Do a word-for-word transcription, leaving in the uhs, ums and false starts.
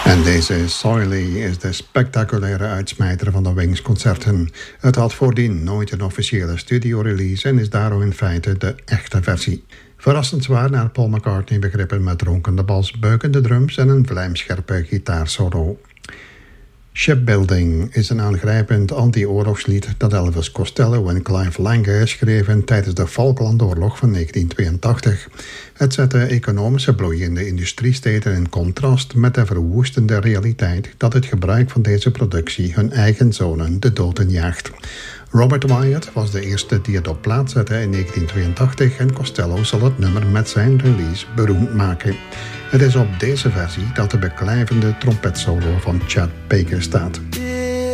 En deze Soily is de spectaculaire uitsmijter van de Wings-concerten. Het had voordien nooit een officiële studio-release en is daarom in feite de echte versie. Verrassend zwaar naar Paul McCartney begrippen met ronkende bas, beukende drums en een vlijmscherpe gitaarsolo. Shipbuilding is een aangrijpend anti-oorlogslied dat Elvis Costello en Clive Lange schreven tijdens de Falklandoorlog van negentien tweeëntachtig. Het zette economische bloeiende industriesteden in contrast met de verwoestende realiteit dat het gebruik van deze productie hun eigen zonen de dood injaagt. Robert Wyatt was de eerste die het op plaat zette in negentien tweeëntachtig en Costello zal het nummer met zijn release beroemd maken. Het is op deze versie dat de beklijvende trompetsolo van Chet Baker staat.